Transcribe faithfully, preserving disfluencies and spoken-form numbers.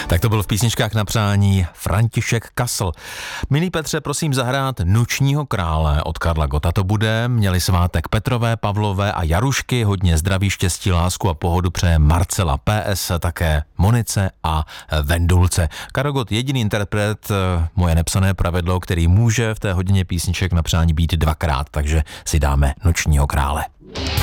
Tak to byl v písničkách na přání František Kasl. Milý Petře, prosím zahrát Nočního krále od Karla Gotta. To bude, měli svátek Petrové, Pavlové a Jarušky, hodně zdraví, štěstí, lásku a pohodu přeje Marcela. P S také Monice a Vendulce. Karel Gott, jediný interpret, moje nepsané pravidlo, který může v té hodině písniček na přání být dvakrát, takže si dáme Nočního krále.